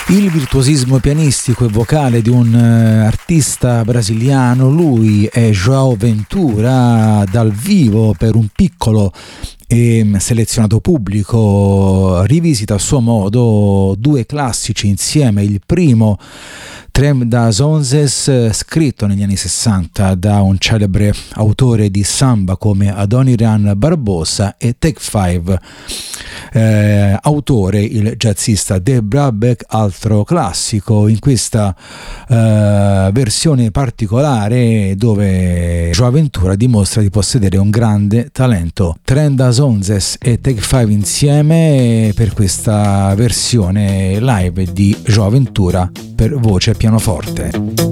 Il virtuosismo pianistico e vocale di un artista brasiliano, lui è João Ventura, dal vivo per un piccolo e selezionato pubblico rivisita a suo modo due classici insieme. Il primo, Trem das Onzes, scritto negli anni 60 da un celebre autore di samba come Adoniran Barbosa, e Take 5, autore, il jazzista De Brabeck, altro classico. In questa versione particolare dove João Ventura dimostra di possedere un grande talento. Trem das Onzes e Take 5 insieme per questa versione live di João Ventura per voce e pianoforte.